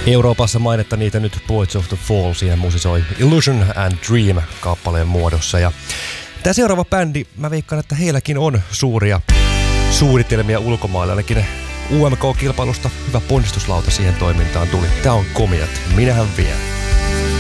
Euroopassa mainetta niitä nyt Poets of the Fall, siihen musisoi Illusion and Dream kappaleen muodossa. Ja tämä seuraava bändi, mä veikkaan, että heilläkin on suuria suunnitelmia ulkomailla, ainakin UMK-kilpailusta hyvä ponnistuslauta siihen toimintaan tuli. Tää on Komiat, minähän vien.